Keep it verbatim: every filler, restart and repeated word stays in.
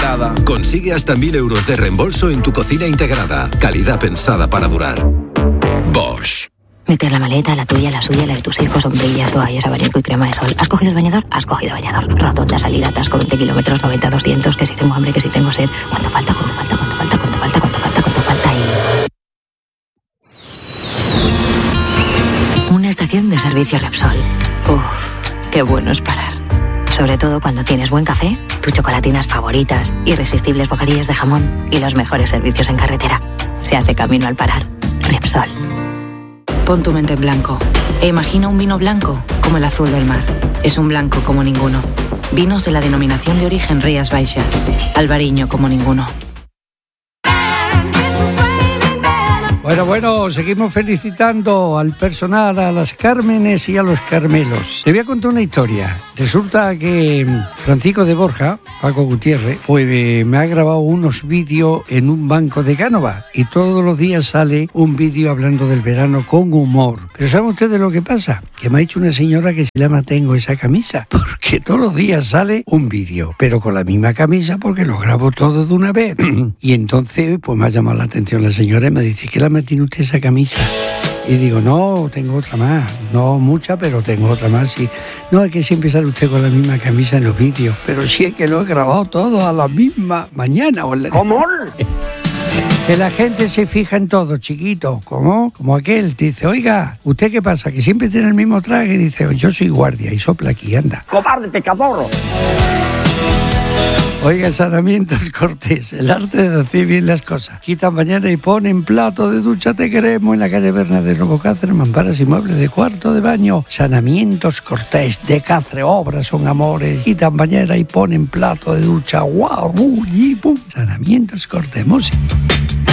integrada. Consigue hasta mil euros de reembolso en tu cocina integrada. Calidad pensada para durar. Bosch. Meter la maleta, la tuya, la suya, la de tus hijos, sombrillas, toallas, abanico y crema de sol. ¿Has cogido el bañador? Has cogido bañador. Rotonda, salida, atasco, veinte kilómetros, noventa, doscientos, que si tengo hambre, que si tengo sed. ¿Cuánto falta? ¿Cuánto falta? ¿Cuánto falta? ¿Cuánto falta? ¿Cuánto falta? ¿Cuánto falta? Y... Una estación de servicio Repsol. Uff, qué bueno es parar. Sobre todo cuando tienes buen café, tus chocolatinas favoritas, irresistibles bocadillos de jamón y los mejores servicios en carretera. Se hace camino al parar. Repsol. Pon tu mente en blanco e imagina un vino blanco como el azul del mar. Es un blanco como ninguno. Vinos de la denominación de origen Rías Baixas. Albariño como ninguno. Bueno, bueno, seguimos felicitando al personal, a las Cármenes y a los Carmelos. Te voy a contar una historia. Resulta que Francisco de Borja, Paco Gutiérrez, pues me ha grabado unos vídeos en un banco de Cánova y todos los días sale un vídeo hablando del verano con humor. Pero ¿saben ustedes lo que pasa? Que me ha dicho una señora que se llama Tengo esa camisa, porque todos los días sale un vídeo, pero con la misma camisa porque lo grabo todo de una vez. Y entonces pues me ha llamado la atención la señora y me dice que la tiene usted esa camisa. Y digo, no, tengo otra más. No mucha, pero tengo otra más, sí. No, es que siempre sale usted con la misma camisa en los vídeos. Pero sí es que lo he grabado todo a la misma mañana. O la... ¿Cómo? Que la gente se fija en todo, chiquito. ¿Cómo? Como aquel. Dice, oiga, ¿usted qué pasa? Que siempre tiene el mismo traje. Y dice, yo soy guardia. Y sopla aquí, anda. ¡Cobarde, pecador! Oiga, Sarmientos Cortés, el arte de decir bien las cosas. Quitan mañana y ponen plato de ducha te queremos en la calle Berna de Nuevo Cáceres, mamparas y muebles de cuarto de baño. Sarmientos Cortés, de Cáceres, obras son amores. Quitan bañera y ponen plato de ducha. ¡Guau! ¡Bum! ¡Bum! Sarmientos Cortés, música.